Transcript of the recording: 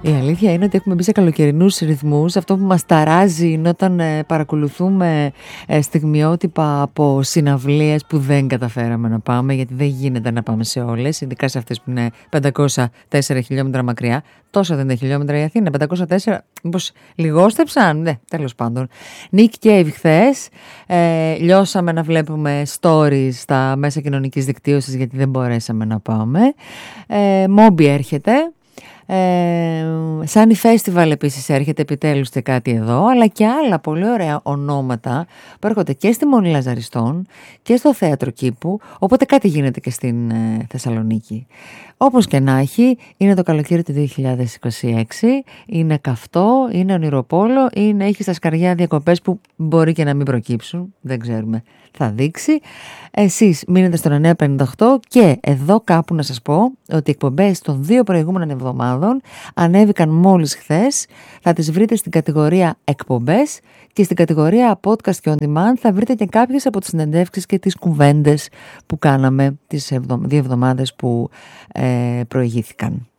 Η αλήθεια είναι ότι έχουμε μπει σε καλοκαιρινούς ρυθμούς. Αυτό που μας ταράζει είναι όταν παρακολουθούμε στιγμιότυπα από συναυλίες που δεν καταφέραμε να πάμε, γιατί δεν γίνεται να πάμε σε όλες, ειδικά σε αυτές που είναι 504 χιλιόμετρα μακριά. Τόσα δεν είναι χιλιόμετρα η Αθήνα, 504, μήπως λιγόστεψαν, ναι, τέλος πάντων. Nick Cave χθες, λιώσαμε να βλέπουμε stories στα μέσα κοινωνικής δικτύωσης γιατί δεν μπορέσαμε να πάμε. Moby έρχεται. Sunny Festival επίσης έρχεται επιτέλους και κάτι εδώ, αλλά και άλλα πολύ ωραία ονόματα που έρχονται και στη Μονή Λαζαριστών και στο Θέατρο Κήπου, οπότε κάτι γίνεται και στην Θεσσαλονίκη. Όπως και να έχει, είναι το καλοκαίρι του 2026, είναι καυτό, είναι ονειροπόλο, έχει στα σκαριά διακοπές που μπορεί και να μην προκύψουν, δεν ξέρουμε, θα δείξει. Εσείς μείνετε στο 958 και εδώ κάπου να σας πω ότι οι εκπομπές των 2 προηγούμενων εβδομάδων ανέβηκαν μόλις χθες. Θα τις βρείτε στην κατηγορία εκπομπές και στην κατηγορία podcast και on demand θα βρείτε και κάποιες από τις συνεντεύξεις και τις κουβέντες που κάναμε τις 2 εβδομάδες που προηγήθηκαν.